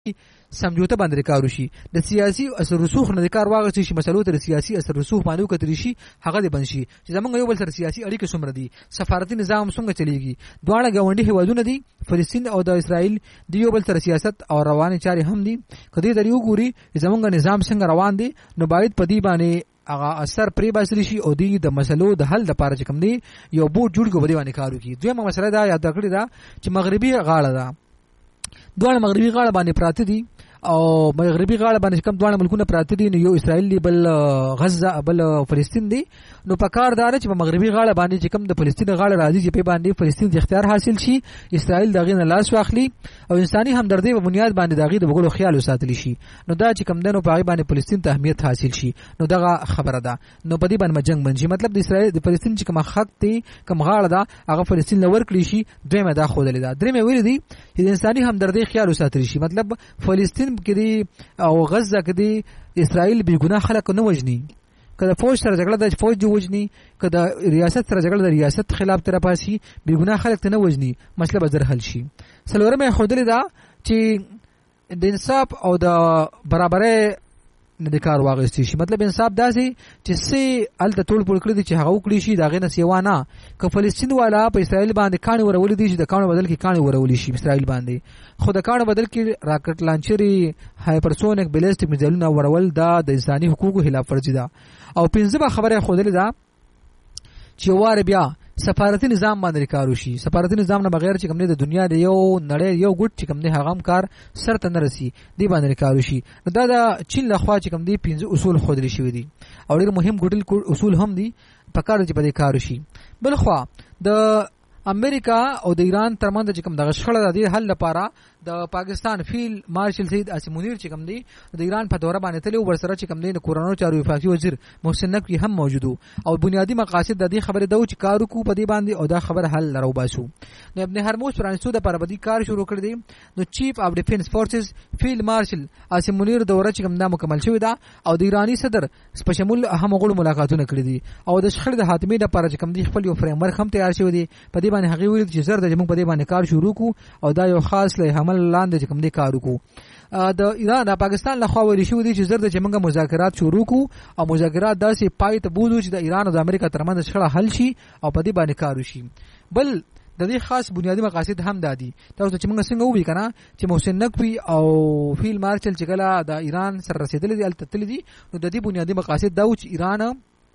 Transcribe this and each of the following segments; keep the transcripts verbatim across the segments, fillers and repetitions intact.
سمجوته باندې کار وشي د سیاسي اثر رسوخ نه کار واغستې شي مسلو ته سیاسي اثر رسوخ باندې وکړي شي هغه دې بنشي چې زمونږ یو بل سره سیاسي اړیکې څومره دي سفارتي نظام څنګه چلیږي دواړه ګاونډي هیوادونه دي فلسطین او د اسرائیل د یو بل سره سیاست او رواني چاري هم دي کدی دریو ګوري زمونږ نظام څنګه روان دي نو باید پدی باندې هغه اثر پری باسل شي او دی د مسلو د حل لپاره چې کوم دی یو بوت جوړ کو باندې کار وکړي دویمه مسله دا یاد کړی دا چې مغربي غاړه ده دوه مغربي غاړه باندې پراته دي او مغربي غاړه باندې کوم دوه ملکونه پراته دي نو یو اسرائیل دی بل غزه بل فلسطین دی نو په کار دار چې په مغربي غاړه باندې چې کوم د فلسطین غاړه راځي چې په باندې فلسطین د اختیار حاصل شي اسرائیل دغه نه لاس واخلي او انساني همدردی په بنیاد باندې دغه د وګړو خیال وساتلی شي نو دا چې کوم دنو په باندې فلسطین ته اهمیت حاصل شي نو دغه خبره ده نو په دې باندې جنگ بنشي مطلب د اسرائیل د فلسطین چې کوم حق دی کوم غاړه ده هغه فلسطین لور کړی شي دویمه دا خو دلی ده درېمه ویل دي چې انساني همدردی خیال وساتلی شي مطلب فلسطین کې دی او غزه کې دی اسرائیل بی ګناه خلک نه وجني کله فوج سره جګړه د فوج دی وجني کله ریاست سره جګړه د ریاست خلاف تر پاسي بی ګناه خلک ته نه وجني مسله به در حل شي سلورمه خودلی دا چې د انصاف او د برابرۍ نه د کار واغستې شي مطلب انصاف داسې چې سي الته ټول پور کړی چې هغه وکړي شي داغه نه سیوانه ک فلسطین والا په اسرائیل باندې کاني ورول دي چې د کانو بدل کې کاني ورول شي اسرائیل باندې خو د کانو بدل کې راکټ لانچري هایپرسونیک بیلسټیک میزایلونه ورول دا د انساني حقوقو خلاف ورزي ده او پنځمه خبره خودلې ده چې واره بیا سفارتي نظام باندې کار وشي سفارتي نظام نه بغیر چې کوم نه د دنیا د یو نړۍ یو ګډ چې کوم نه هغه کار سر ته نه رسی دی باندې کار وشي دا د چین لخوا چې کوم دی پنځه اصول خودري شوی دي او ډېر مهم ګډل اصول هم دي په کار چې په دې کار وشي بل خو د امریکا او د ایران ترمنځ چې کوم د شخړه د حل لپاره د پاکستان فیل مارشل سید اسیم منیر چې کوم دی د ایران په دوره باندې تلو ورسره چې کوم دی د کورونو چارو وفاقي وزیر محسن نقوی هم موجودو او بنیادی مقاصد د دې خبره د چې کارو کو په دې باندې او دا خبر حل لرو باسو نو ابن هرموز فرانسو د پربدي کار شروع کړی دی نو چیف اف ډیفنس فورسز فیل مارشل اسیم منیر دوره چې کوم دا مکمل شوی دا او د ایرانی صدر سپشمول اهم غړو ملاقاتونه کړی دي او د شخړې د حاتمې د لپاره چې کوم دی خپل یو فریم ورک هم تیار شوی دی په دې باندې هغه ویل چې زر د موږ په دې باندې کار شروع کو او دا یو خاص له عمل لاندې کوم دې کار وکړو د ایران د پاکستان له خوا ویل شو دي چې زر د موږ مذاکرات شروع کو او مذاکرات داسې پای ته بوزو چې د ایران او د امریکا ترمنځ شخړه حل شي او په دې باندې کار وشي بل د دې خاص بنیادی مقاصد هم دادي تاسو چې موږ څنګه وی کنه چې محسن نقوی او فیل مارشل چې کله د ایران سره رسیدل دي التتل دي نو د دې بنیادی مقاصد دا و چې ایران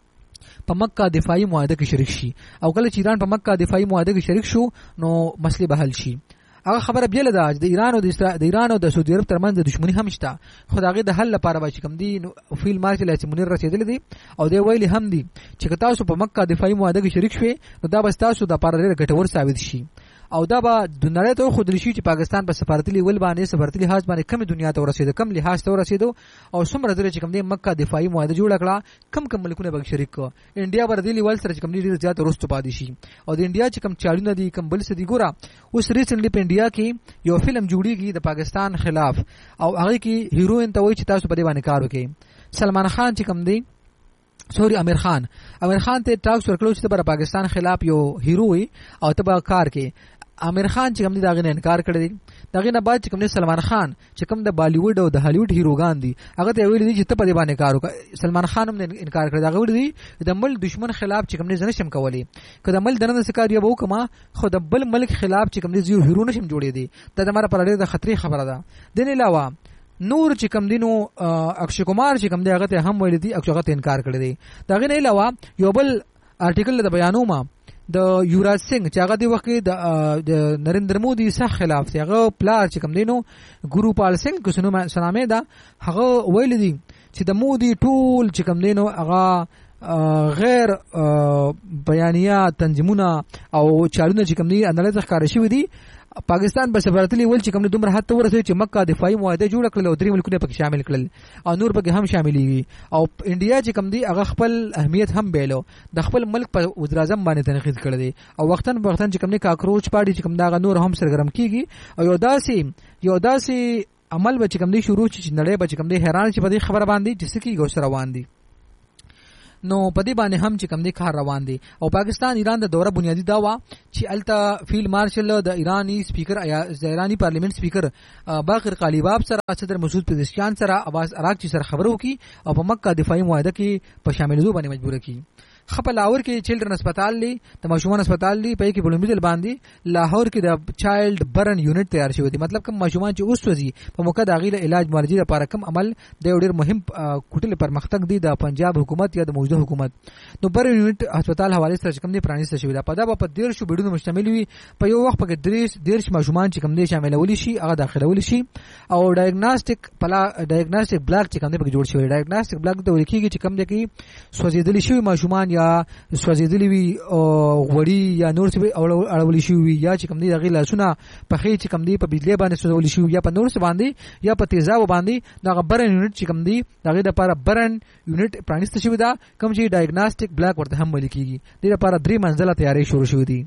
په مکه دفاعي معاهده کې شریک شي او کله چې ایران په مکه دفاعي معاهده کې شریک شو نو مسلې به حل شي هغه خبره بیل ده چې د ایران او د ایران او د سعودي عرب ترمنځ د دښمنی هم شته خو دغه د حل لپاره به چې کوم دي فیل مارشل اسیم منیر رسیدل دي او دی ویلي هم دي چې تاسو په مکه دفاعي معاهده کې شریک شوي نو دا به تاسو د لپاره ډېر ګټور ثابت شي او دا به د نړۍ ته خودلی شي چې پاکستان په سفارتي لیول باندې سفارتي لحاظ باندې کم دنیا ته ورسېده کم لحاظ ته ورسېده او څومره درې چې کوم دی مکه دفاعي معاهده جوړ کړه کم کم ملکونه به شریک کړه انډیا بر دی لیول سره چې کوم دی ډېر زیات ورستو پاتې شي او د انډیا چې کوم چالونه دي کم بل څه دي ګوره اوس ریسنټلی په انډیا کې یو فلم جوړیږي د پاکستان خلاف او هغه کې هیروین ته وایي چې تاسو په دې باندې کار وکړئ سلمان خان چې کوم دی سوري امیر خان امیر خان ته ټاکس ورکړو چې په پاکستان خلاف یو هیرو وي او ته به کار کې امیر خان چې کوم دی داغه نه انکار کړی داغه نه بعد چې کوم دی سلمان خان چې کوم د بالیوډ او د هالیوډ هیروګان دي هغه ته ویل دي چې ته په دې باندې کار وکړه سلمان خان هم انکار کړی داغه ویل دي د مل دشمن خلاف چې کوم دی زنه شم کولی کله مل دنه سکار یو وکما خو د بل ملک خلاف چې کوم دی یو هیرو نشم جوړې دي دا د مره پر اړه د خطرې خبره ده د نه علاوه نور چې کوم دینو اکشي کمار چې کوم دی هغه ته هم ویل دي اکشي هغه انکار کړی دی داغه نه علاوه یو بل آرټیکل د بیانوما د یوراج سنگ چې هغه دی وخت د نریندر مودي سره خلاف دی هغه پلار چې کوم دینو ګورو پال سنگ کو سنو سنامه دا هغه ویل دي چې د مودي ټول چې کوم دینو هغه غیر بیانیه تنظیمونه او چالونه چې کوم دي انداله ښکار شوی دي پاکستان په سفارتي ول چې کوم دومره حد ته ورسېږي چې مکه دفاعي معاهده جوړ کړل او درې ملکونه پکې شامل کړل او نور پکې هم شاملېږي او انډیا چې کوم دی هغه خپل اهمیت هم بیلو د خپل ملک په وزیر اعظم باندې تنقید کړی دی او وختن په وختن چې کوم دی کاکروچ پارټي چې کوم دا نور هم سرګرم کیږي او یو داسې یو داسې عمل به چې کوم دی شروع چې نړۍ به چې کوم دی حیران چې په دې خبره باندې چې سکی ګوسره روان دي نو پدی باندې هم چې کم دی کار روان دي او پاکستان ایران د دوره بنیادی دا وا چې التا فیلډ مارشل د ایرانی سپیکر د ایرانی پارلیمنت سپیکر باقر قالیباف سره صدر مسعود پزشکیان سره عباس اراغچی سره خبرو کی او په مکه دفاعي معاهده کې په شاملېدو باندې مجبور کی. خپل لاهور کې چلډرن هسپتال دی د ماشومان هسپتال دی په کې په لومړي ځل باندې لاهور کې د چایلډ برن یونټ تیار شوی دی. مطلب کوم ماشومان چې اوس وځي په موقع د غیله علاج معالجې لپاره کوم عمل د ډېر مهم کوټل پرمختګ دی د پنجاب حکومت یا د موجوده حکومت. نو برن یونټ هسپتال حواله سره کوم دی پرانیسته شوی دی. په دا په ډېر شو بیډونو مشتمل وي. په یو وخت کې درې درې ماشومان چې کوم دی شاملول شي هغه داخلول شي او ډایګنوستیک پلا ډایګنوستیک بلاک چې کوم دی په جوړ شوی. ډایګنوستیک بلاک د ورکیږي چې کوم دی کې سوځیدلی شوی ماشومان یا سوځیدلی وي او غوړی یا نور څه اړول شي وي یا چې کوم دی دغه لاسونه په خې چې کوم دی په بجلی باندې سوځول شي یا په نور څه باندې یا په تیزاب باندې دغه برن یونټ چې کوم دی دغه لپاره برن یونټ پرانیسته شوی دا کوم چې ډایګنوستیک بلاک ورته هم ویل کیږي. د لپاره درې منزله تیاری شروع شوې دي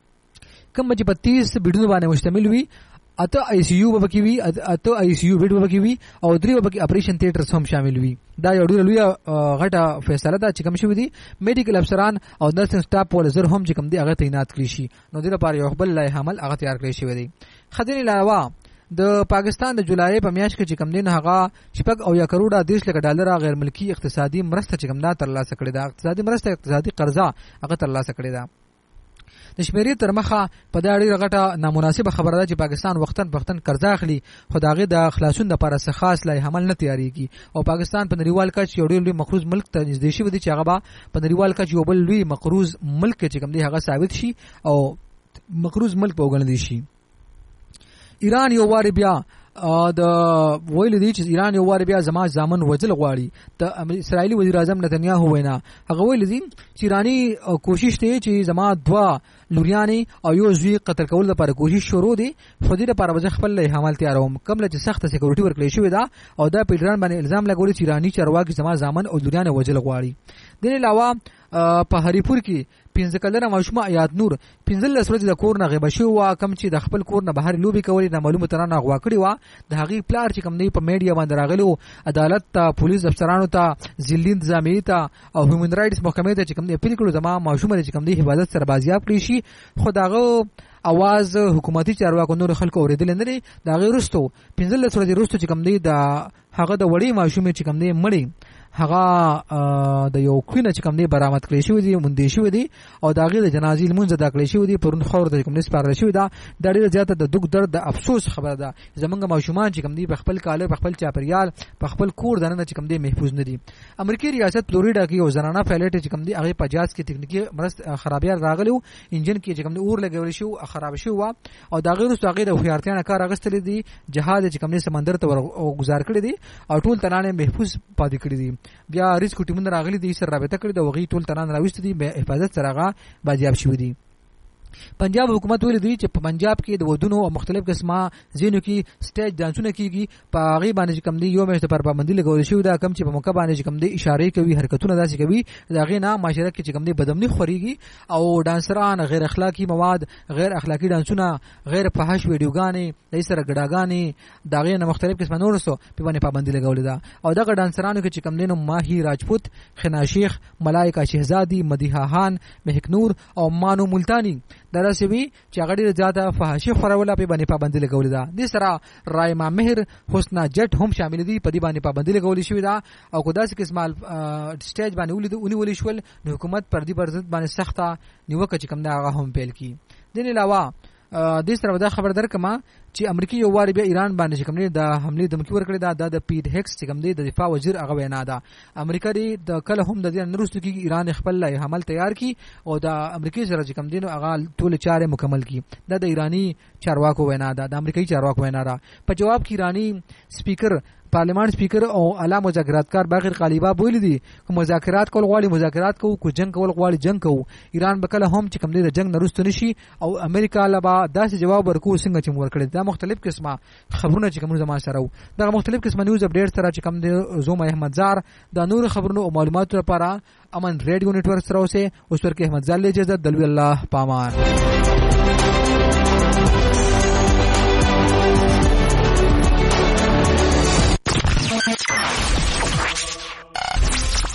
کوم چې په تیس بیډونو باندې مشتمل وي. اته آی سی یو وبکی وی اته آی سی یو بیډ وبکی وی او درې وبکی اپریشن تھیټرز هم شامل وي. دا یو ډیر لوی غټه فیصله ده چې کوم شوی دي میډیکل افسران او نرسنګ سټاف ول زر هم چې کوم دی هغه تعینات کړی شي. نو د لپاره یو خپل لای عمل هغه تیار کړی شوی دی. خدای علاوه د پاکستان د جولای په میاشت کې چې کوم دین هغه شپږ او یا کروڑه دیش لک ډالر غیر ملکی اقتصادي مرسته چې کوم دا تر لاسه کړی دا اقتصادي مرسته اقتصادي قرضه هغه تر لاسه کړی دا. د شمیرې تر مخه په دا ډیره غټه نامناسبه خبره ده چې پاکستان وختن وختن قرضه اخلي خداغه د خلاصون لپاره څه خاص لای عمل نه تیاریږي او پاکستان په نړیوال کچ یو ډیر لوی مقروض ملک ته نږدې شي ودی چې هغه په نړیوال کچ یو بل لوی مقروض ملک چې کوم دی هغه ثابت شي او مقروض ملک په وګڼل شي. ایران یو واری بیا د ویل دي چې ایران یو واری بیا زما ځامن وجل غواړي. د اسرایلی وزیر اعظم نتنیاهو وینا هغه ویل دي چې ایرانی کوشش ته چې زما دوا لوریانی او یو زوی قتل کول لپاره کوشش شروع دي خو دې لپاره وځ خپل له حمل تیاروم کوم چې سخت سکیورټي ورکړې شوې ده او دا په ایران باندې الزام لګول چې ایرانی چارواکي زما ځامن او لوریانی وجل غواړي. د علاوه په هریپور کې پنځه کلنه ماشومه آیات نور پنځه لس ورځې د کور نه غیبه شو وا کم چې د خپل کور نه بهر لوبي کولې د معلومه ترانه غوا کړی وا د هغې پلار چې کوم دی په میډیا باندې راغلو عدالت ته پولیس افسرانو ته ځلې انتظامیې ته او هیومن رائټس محکمې ته چې کوم دی اپیل کړو زما ماشومه چې کوم دی حفاظت سره بازیاب کړی شي خو دغه اواز حکومتي چارواکو نور خلکو اوریدل نه لري. دا غیر رستو پنځه لس ورځې رستو چې کوم دی د هغه د وړي ماشومه چې کوم دی مړی هغه د یو کوینه چې کوم دی برآمد کړی شوی دی مونږ دی شوی دی او دا غیر د جنازې لمونځ د کړی شوی دی پرون خور د کوم نسبار شوی دا د ډیره زیاته د دغ درد د افسوس خبره ده. زمونږ ماشومان چې کوم دی په خپل کال په خپل چاپریال په خپل کور دنه چې کوم دی محفوظ نه دي. امریکای ریاست فلوریډا کې یو زنانه پایلټ چې کوم دی هغه په جاز کې تکنیکی مرست خرابیار راغلو انجن کې چې کوم دی اور لګول شو خراب شو او دا غیر څه غیر خوارتیانه کار اغستل دي جهاد چې کوم دی سمندر ته گزار کړی دي او ټول تنانه محفوظ پاتې کړی دي. بیا ریسک ټیمونه راغلي دي سره رابطه کړې د وغي ټول تنان راوست دي به حفاظت سره غا بازیاب شوی دي. پنجاب حکومت ویل دی چې په پنجاب کې د ودونو او مختلف قسمه زینو کې سټیج ډانسونه کیږي په هغه باندې کم دی یو مېشته پر پابندي لګول شوی دا کم چې په موقع باندې کم دی اشاره کوي حرکتونه داسې کوي دا غي نه معاشره کې کم دی بدمنی خوريږي او ډانسران غیر اخلاقی مواد غیر اخلاقی ډانسونه غیر فحش ویډیوګانې د سره ګډاګانې دا غي نه مختلف قسمه نور سو په باندې پابندي لګول دا او دا ډانسرانو کې کم دی نو ماهی راجپوت خنا شیخ ملائکه شهزادی مدیحه خان مهک نور او مانو ملتانی درسه وی چې هغه ډیره زیاته فحاشي خوروله په باندې پابندي لګولې ده. د سره رایما مهر حسنا جټ هم شامل دي په دې باندې پابندي لګولې شوې ده او کو داسې قسمه سټیج باندې ولې اونې ولې شول نو حکومت پر دې برزت باندې سخته نیوکه چې کوم دا هغه هم پیل کی. د نه علاوه د سره دا خبر درکمه چې امریکای یو واری بیا ایران باندې کوم نه د حمله دمکی ورکړی دا د پیټ هکس چې کوم دی د دفاع وزیر هغه وینا ده امریکا دی د کله هم د دې نورستو کې ایران خپل لای حمل تیار کی او د امریکای سره چې کوم دی نو هغه ټول چارې مکمل کی. دا د ایرانی چارواکو وینا ده د امریکایي چارواکو وینا ده. په جواب کې ایرانی سپیکر پارلیمان سپیکر او اعلی مذاکراتکار باقر قالیباف ویل دي کوم مذاکرات کول غواړي مذاکرات کوو کو جنگ کول غواړي جنگ کوو ایران به کله هم چې کوم دی د جنگ نرستو نشي او امریکا لبا داسې جواب ورکو څنګه چې ورکړي. دا مختلف قسمه خبرونه چې کوم زما سره دا مختلف قسمه نیوز اپډیټ سره چې کوم دی زوم احمد زار د نور خبرونو او معلوماتو لپاره امن ریډیو نتورک سره اوسه اوس ورکه احمد زال له اجازه دلوي الله پامان.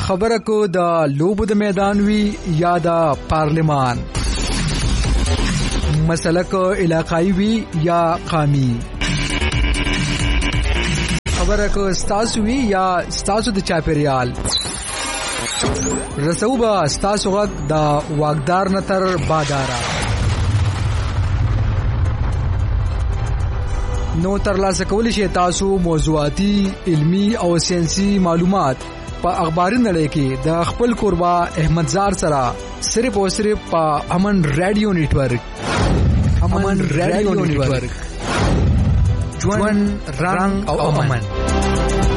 خبره کو د لوبو د میدان وی یا د پارلمان، مسله کو علاقائی وی یا قومي، خبره کو ستاسو وی یا ستاسو د چاپیریال. رسو با ستاسو غږ د واګدار نتر بادارا. نو ترلاسه کولی شئ تاسو موضوعاتي، علمی او ساينسي معلومات په اخباري نړۍ کې د خپل قربا احمدزار سره صرف او صرف په امن رادیو نیټورک. امن رادیو نیټورک، ژوند رنگ او امن.